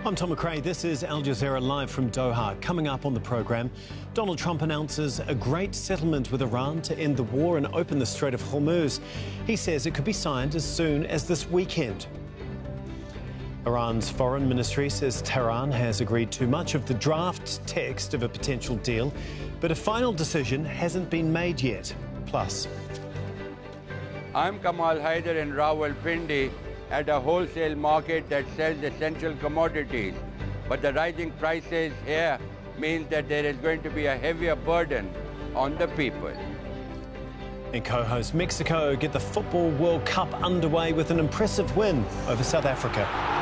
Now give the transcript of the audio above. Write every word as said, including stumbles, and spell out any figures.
I'm Tom McRae. This is Al Jazeera live from Doha. Coming up on the programme, Donald Trump announces a great settlement with Iran to end the war and open the Strait of Hormuz. He says it could be signed as soon as this weekend. Iran's foreign ministry says Tehran has agreed to much of the draft text of a potential deal, but a final decision hasn't been made yet. Plus, I'm Kamal Haider in Rawalpindi at a wholesale market that sells essential commodities. But the rising prices here means that there is going to be a heavier burden on the people. And co-host Mexico get the Football World Cup underway with an impressive win over South Africa.